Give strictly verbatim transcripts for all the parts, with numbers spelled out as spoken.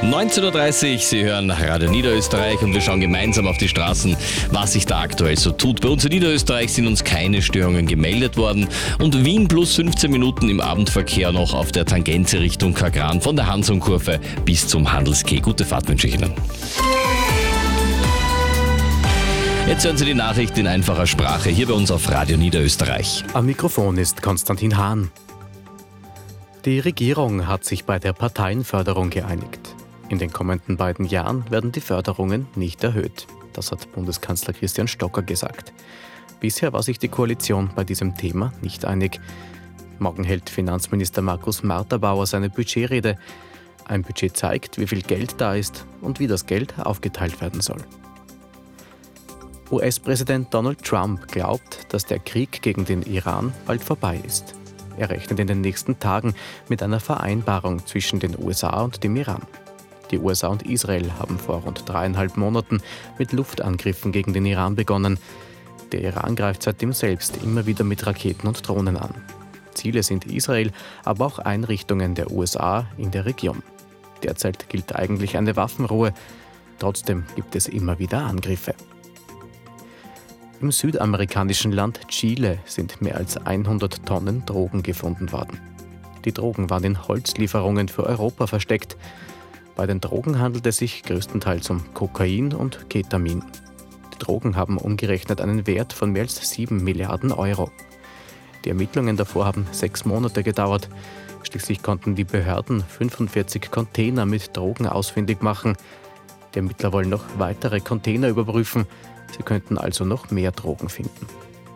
neunzehn Uhr dreißig, Sie hören Radio Niederösterreich und wir schauen gemeinsam auf die Straßen, was sich da aktuell so tut. Bei uns in Niederösterreich sind uns keine Störungen gemeldet worden und Wien plus fünfzehn Minuten im Abendverkehr noch auf der Tangente Richtung Kagran von der Hansonkurve bis zum Handelskeh. Gute Fahrt wünsche ich Ihnen. Jetzt hören Sie die Nachrichten in einfacher Sprache hier bei uns auf Radio Niederösterreich. Am Mikrofon ist Konstantin Hahn. Die Regierung hat sich bei der Parteienförderung geeinigt. In den kommenden beiden Jahren werden die Förderungen nicht erhöht. Das hat Bundeskanzler Christian Stocker gesagt. Bisher war sich die Koalition bei diesem Thema nicht einig. Morgen hält Finanzminister Markus Marterbauer seine Budgetrede. Ein Budget zeigt, wie viel Geld da ist und wie das Geld aufgeteilt werden soll. U S-Präsident Donald Trump glaubt, dass der Krieg gegen den Iran bald vorbei ist. Er rechnet in den nächsten Tagen mit einer Vereinbarung zwischen den U S A und dem Iran. Die U S A und Israel haben vor rund dreieinhalb Monaten mit Luftangriffen gegen den Iran begonnen. Der Iran greift seitdem selbst immer wieder mit Raketen und Drohnen an. Ziele sind Israel, aber auch Einrichtungen der U S A in der Region. Derzeit gilt eigentlich eine Waffenruhe. Trotzdem gibt es immer wieder Angriffe. Im südamerikanischen Land Chile sind mehr als hundert Tonnen Drogen gefunden worden. Die Drogen waren in Holzlieferungen für Europa versteckt. Bei den Drogen handelt es sich größtenteils um Kokain und Ketamin. Die Drogen haben umgerechnet einen Wert von mehr als sieben Milliarden Euro. Die Ermittlungen davor haben sechs Monate gedauert. Schließlich konnten die Behörden fünfundvierzig Container mit Drogen ausfindig machen. Die Ermittler wollen noch weitere Container überprüfen. Sie könnten also noch mehr Drogen finden.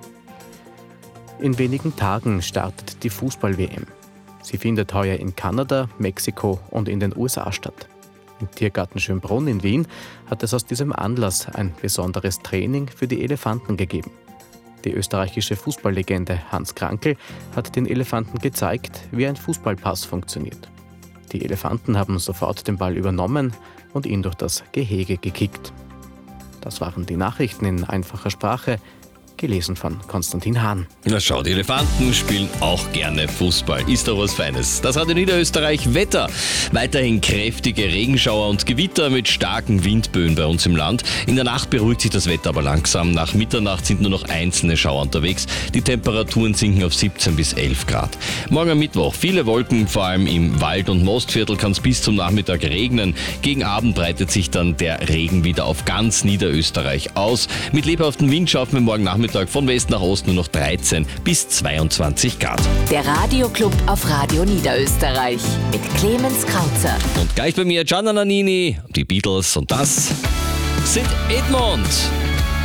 In wenigen Tagen startet die Fußball-W M. Sie findet heuer in Kanada, Mexiko und in den U S A statt. Im Tiergarten Schönbrunn in Wien hat es aus diesem Anlass ein besonderes Training für die Elefanten gegeben. Die österreichische Fußballlegende Hans Krankl hat den Elefanten gezeigt, wie ein Fußballpass funktioniert. Die Elefanten haben sofort den Ball übernommen und ihn durch das Gehege gekickt. Das waren die Nachrichten in einfacher Sprache, gelesen von Konstantin Hahn. Na schau, die Elefanten spielen auch gerne Fußball. Ist doch was Feines. Das hat in Niederösterreich Wetter. Weiterhin kräftige Regenschauer und Gewitter mit starken Windböen bei uns im Land. In der Nacht beruhigt sich das Wetter aber langsam. Nach Mitternacht sind nur noch einzelne Schauer unterwegs. Die Temperaturen sinken auf siebzehn bis elf Grad. Morgen am Mittwoch viele Wolken, vor allem im Wald- und Mostviertel kann es bis zum Nachmittag regnen. Gegen Abend breitet sich dann der Regen wieder auf ganz Niederösterreich aus. Mit lebhaftem Wind schaffen wir morgen Nachmittag von West nach Ost nur noch dreizehn bis zweiundzwanzig Grad. Der Radioclub auf Radio Niederösterreich mit Clemens Krauzer. Und gleich bei mir Gianna Nannini, die Beatles und das sind Edmond.